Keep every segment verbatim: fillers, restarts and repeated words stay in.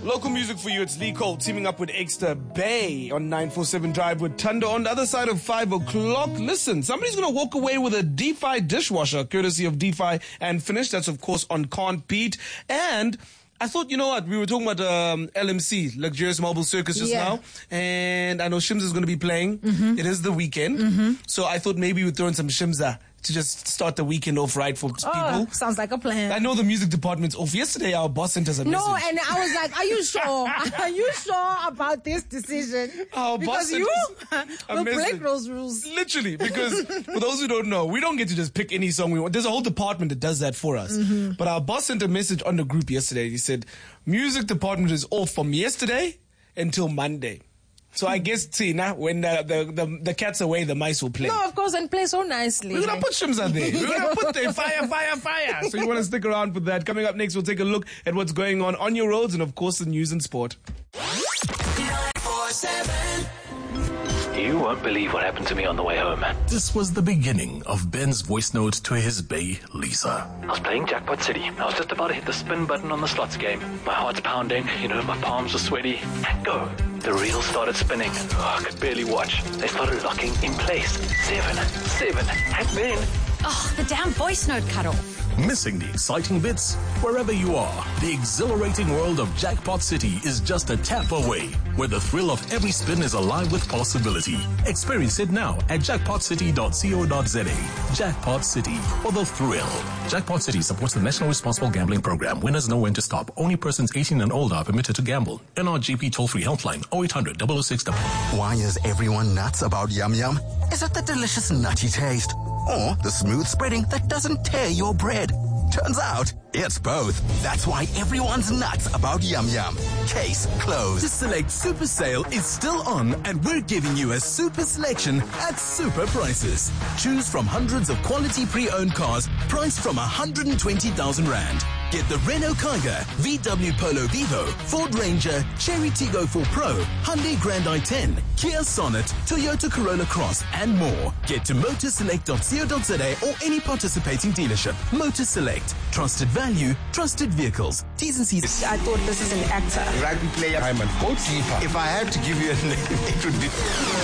Local music for you, it's Lee Cole teaming up with Exeter Bay on nine forty-seven Drive with Thunder on the other side of five o'clock. Listen, somebody's going to walk away with a DeFi dishwasher, courtesy of DeFi and Finish. That's, of course, on Can't Beat. And I thought, you know what, we were talking about um, L M C, Luxurious Mobile Circus, just Yeah. now. And I know Shims is going to be playing. Mm-hmm. It is the weekend. Mm-hmm. So I thought maybe we'd throw in some Shimza to just start the weekend off right for people. Oh, sounds like a plan. I know the music department's off. Yesterday, our boss sent us a No, message. and I was like, are you sure? Are you sure about this decision? Our boss because sent you us a will message. break those rules. Literally, because for those who don't know, we don't get to just pick any song we want. There's a whole department that does that for us. Mm-hmm. But our boss sent a message on the group yesterday. He said, music department is off from yesterday until Monday. So I guess, see, now when the, the, the, the cat's away, the mice will play. No, of course, and play so nicely. We're going to put Shimza there. We're going to put there fire, fire, fire. So you want to stick around for that. Coming up next, we'll take a look at what's going on on your roads and, of course, the news and sport. nine four seven. You won't believe what happened to me on the way home. This was the beginning of Ben's voice note to his bae, Lisa. I was playing Jackpot City. I was just about to hit the spin button on the slots game. My heart's pounding, you know, my palms were sweaty. And go. The reels started spinning. Oh, I could barely watch. They started locking in place. Seven, seven, and then... Oh, the damn voice note cut off. Missing the exciting bits? Wherever you are, the exhilarating world of Jackpot City is just a tap away, where the thrill of every spin is alive with possibility. Experience it now at jackpot city dot co dot za. Jackpot City, for the thrill. Jackpot City supports the National Responsible Gambling Program. Winners know when to stop. Only persons eighteen and older are permitted to gamble. N R G P toll-free helpline oh eight hundred, double oh six double. Why is everyone nuts about Yum Yum? Is it the delicious nutty taste? Or the smooth spreading that doesn't tear your bread? Turns out, it's both. That's why everyone's nuts about Yum Yum. Case closed. The Select Super Sale is still on, and we're giving you a super selection at super prices. Choose from hundreds of quality pre-owned cars priced from one hundred twenty thousand rand. Get the Renault Kiger, V W Polo Vivo, Ford Ranger, Cherry Tiggo four Pro, Hyundai Grand i ten, Kia Sonnet, Toyota Corolla Cross, and more. Get to motorselect dot co dot za or any participating dealership. Motor Select. Trusted value, trusted vehicles. T's and C's. I thought this is an actor. Rugby player, I'm a goalkeeper. If I had to give you a name, it would be...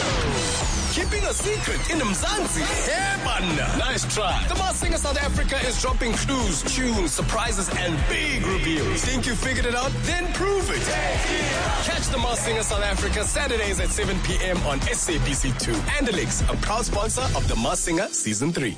Keeping a secret in Mzansi. Hey, man. Nice try. The Masked Singer South Africa is dropping clues, tunes, surprises, and big reveals. Think you figured it out? Then prove it. Catch The Masked Singer South Africa Saturdays at seven p.m. on S A B C two. Andelix, a proud sponsor of The Masked Singer Season three.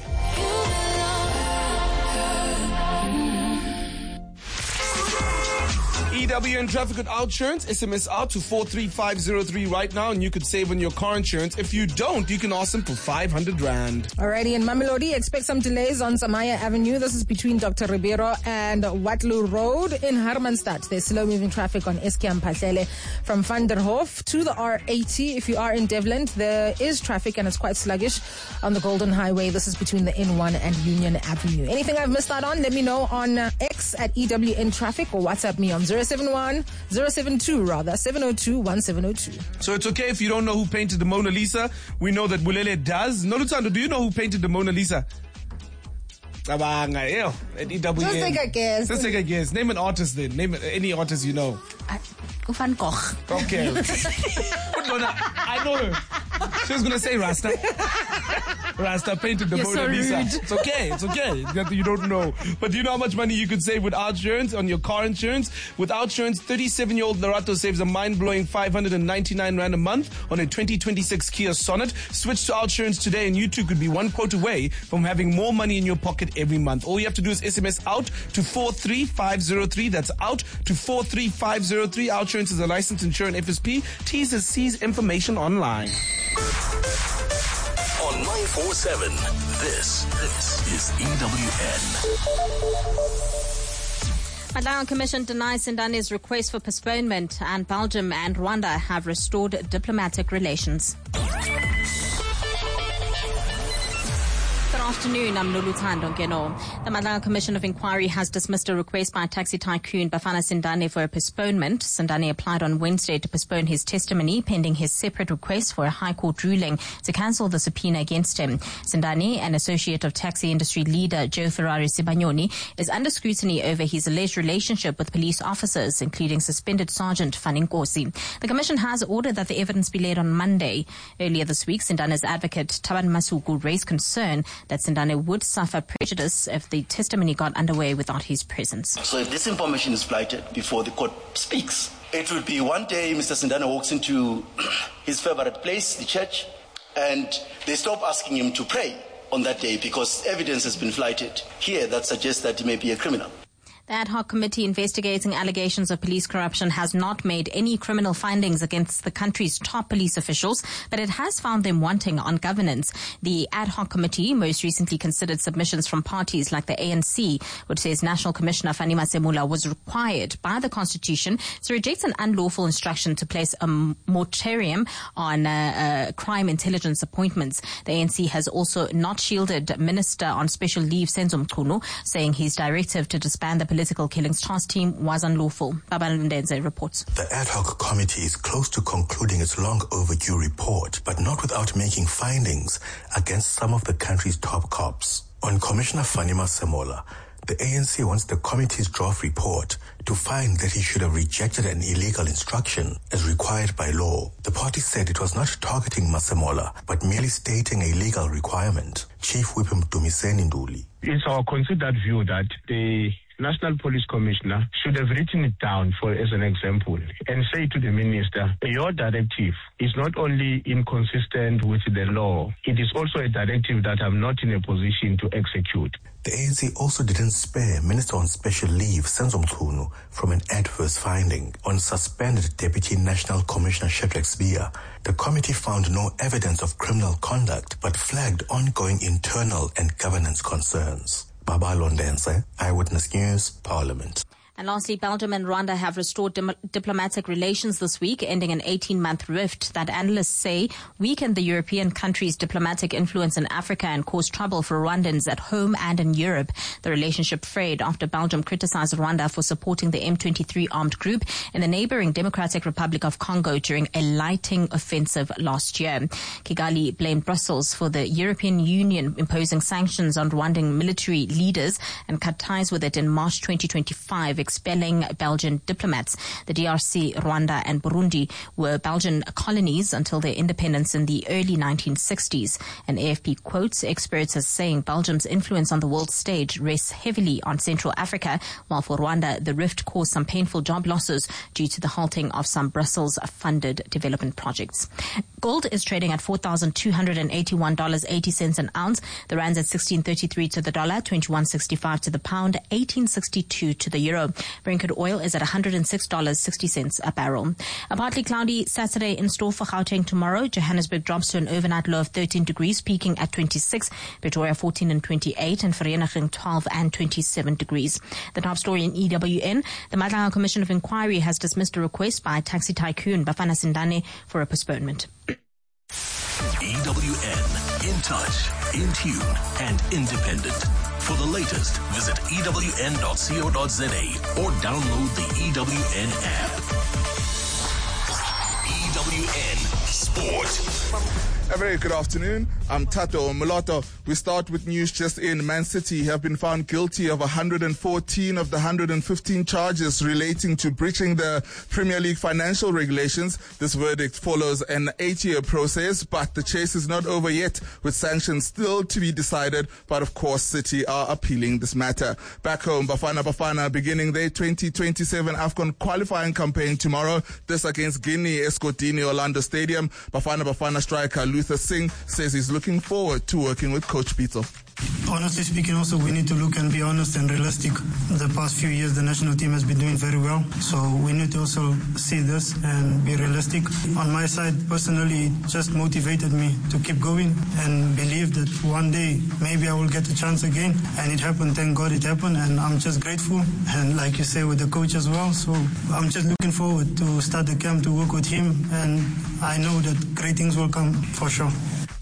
E W N traffic with Outsurance. S M S out to four three five zero three right now and you could save on your car insurance. If you don't, you can ask them for five hundred rand. Alrighty, in Mamelodi, expect some delays on Samaya Avenue. This is between Doctor Ribeiro and Watlu Road. In Hermanstad, there's slow-moving traffic on Eskiam Patlele from Van der Hof to the R eighty. If you are in Devland, there is traffic and it's quite sluggish on the Golden Highway. This is between the N one and Union Avenue. Anything I've missed out on, let me know on uh, X at E W N Traffic or WhatsApp me on zero seven one zero seven two rather seven oh two one seven oh two. So it's okay if you don't know who painted the Mona Lisa. We know that Bulele does. Noluthando, do you know who painted the Mona Lisa? Abanga, yeah, at E W N. Just take a guess. Just take a guess. Name an artist then. Name any artist you know. Van Gogh. Okay. I know her. She was going to say Rasta. Rasta painted the You're Mona so Lisa. rude. It's okay. It's okay. That you don't know. But do you know how much money you could save with Outsurance on your car insurance? With Outsurance, thirty-seven-year-old Larato saves a mind-blowing five hundred ninety-nine rand a month on a twenty twenty-six Kia Sonnet. Switch to Outsurance today and you too could be one quote away from having more money in your pocket every month. All you have to do is S M S out to four three five zero three. That's out to four three five zero three. Outsurance is a licensed insurer F S P. T's and C's information online. On nine four seven, this, this is E W N. Madlang Commission denies Sindane's request for postponement, and Belgium and Rwanda have restored diplomatic relations. afternoon, I'm Noluthando Ngeno. The Madlanga Commission of Inquiry has dismissed a request by taxi tycoon Bafana Sindane for a postponement. Sindane applied on Wednesday to postpone his testimony pending his separate request for a High Court ruling to cancel the subpoena against him. Sindane, an associate of taxi industry leader Joe Ferrari Sibanyoni, is under scrutiny over his alleged relationship with police officers, including suspended Sergeant Fanny Nkosi. The Commission has ordered that the evidence be laid on Monday. Earlier this week, Sindane's advocate Taban Masuku raised concern that Sindane would suffer prejudice if the testimony got underway without his presence. So if this information is flighted before the court speaks, it would be one day Mister Sindane walks into his favorite place, the church, and they stop asking him to pray on that day because evidence has been flighted here that suggests that he may be a criminal. The ad hoc committee investigating allegations of police corruption has not made any criminal findings against the country's top police officials, but it has found them wanting on governance. The ad hoc committee most recently considered submissions from parties like the A N C, which says National Commissioner Fanny Masemula was required by the Constitution to reject an unlawful instruction to place a moratorium on uh, uh, crime intelligence appointments. The A N C has also not shielded Minister on Special Leave Senzo Mchunu, saying his directive to disband the Political Killings Task Team was unlawful. Babalo Ndenze reports. The ad hoc committee is close to concluding its long overdue report, but not without making findings against some of the country's top cops. On Commissioner Fanny Masemula, the A N C wants the committee's draft report to find that he should have rejected an illegal instruction as required by law. The party said it was not targeting Masemola, but merely stating a legal requirement. Chief Whip Mdumiseni Nduli. It's our considered view that the National Police Commissioner should have written it down for as an example and say to the minister, your directive is not only inconsistent with the law, it is also a directive that I'm not in a position to execute. The A N C also didn't spare Minister on Special Leave Senzo Mchunu from an adverse finding on suspended Deputy National Commissioner Shadrack Sibiya. The committee found no evidence of criminal conduct but flagged ongoing internal and governance concerns. Babalo Ndenze, Eyewitness News, Parliament. And lastly, Belgium and Rwanda have restored dim- diplomatic relations this week, ending an eighteen-month rift that analysts say weakened the European country's diplomatic influence in Africa and caused trouble for Rwandans at home and in Europe. The relationship frayed after Belgium criticized Rwanda for supporting the M twenty-three armed group in the neighboring Democratic Republic of Congo during a lighting offensive last year. Kigali blamed Brussels for the European Union imposing sanctions on Rwandan military leaders and cut ties with it in March twenty twenty-five, expelling Belgian diplomats. The D R C, Rwanda and Burundi were Belgian colonies until their independence in the early nineteen sixties. And A F P quotes experts as saying Belgium's influence on the world stage rests heavily on Central Africa, while for Rwanda, the rift caused some painful job losses due to the halting of some Brussels-funded development projects. Gold is trading at four thousand two hundred eighty-one dollars and eighty cents an ounce. The rand's at sixteen thirty-three to the dollar, twenty-one sixty-five to the pound, eighteen sixty-two to the euro. Brent crude oil is at one hundred six dollars and sixty cents a barrel. A partly cloudy Saturday in store for Gauteng tomorrow. Johannesburg drops to an overnight low of thirteen degrees, peaking at twenty-six. Pretoria fourteen and twenty-eight, and Vereeniging twelve and twenty-seven degrees. The top story in E W N. The Madlanga Commission of Inquiry has dismissed a request by taxi tycoon Bafana Sindane for a postponement. E W N, in touch, in tune, and independent. For the latest, visit E W N dot co dot za or download the E W N app. E W N Sport. A very good afternoon. I'm Tato Muloto. We start with news just in. Man City have been found guilty of one hundred fourteen of the one hundred fifteen charges relating to breaching the Premier League financial regulations. This verdict follows an eight-year process, but the chase is not over yet, with sanctions still to be decided. But of course, City are appealing this matter. Back home, Bafana Bafana beginning their twenty twenty-seven AFCON qualifying campaign tomorrow. This against Guinea, Escotini, Orlando Stadium. Bafana Bafana striker Luther Singh says he's looking forward to working with Coach Pito. Honestly speaking, also we need to look and be honest and realistic. The past few years the national team has been doing very well, so we need to also see this and be realistic. On my side, personally, it just motivated me to keep going and believe that one day maybe I will get a chance again. And it happened, thank God it happened, and I'm just grateful. And like you say, with the coach as well, so I'm just looking forward to start the camp, to work with him, and I know that great things will come for sure.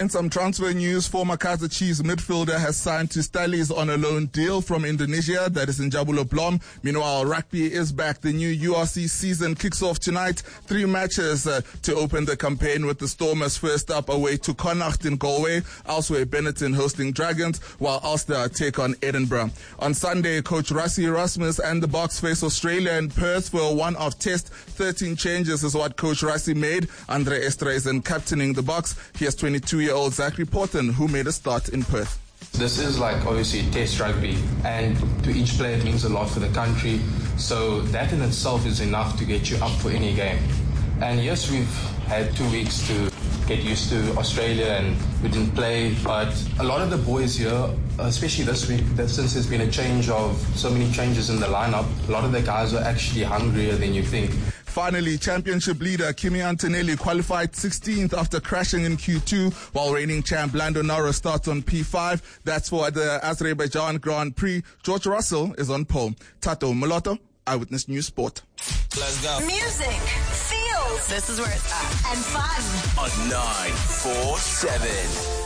In some transfer news, former Kaizer Chiefs midfielder has signed to Stallies on a loan deal from Indonesia. That is Njabulo Blom. Meanwhile, rugby is back. The new U R C season kicks off tonight. Three matches uh, to open the campaign, with the Stormers first up away to Connacht in Galway. Elsewhere, Benetton hosting Dragons, while Ulster take on Edinburgh. On Sunday, Coach Rassie Erasmus and the Boks face Australia in Perth for a one-off test. thirteen changes is what Coach Rassie made. Andre Esterhuizen captaining the Boks. Here's twenty-two-year-old Zachary Porton, who made a start in Perth. This is like obviously test rugby, and to each player it means a lot for the country. So that in itself is enough to get you up for any game. And yes, we've had two weeks to get used to Australia and we didn't play, but a lot of the boys here, especially this week, that since there's been a change of so many changes in the lineup, a lot of the guys are actually hungrier than you think. Finally, championship leader Kimi Antonelli qualified sixteenth after crashing in Q two, while reigning champ Lando Norris starts on P five. That's for the Azerbaijan Grand Prix. George Russell is on pole. Tato Moloto, Eyewitness News Sport. Let's go. Music, feels. This is where it's at. And fun. On nine four seven.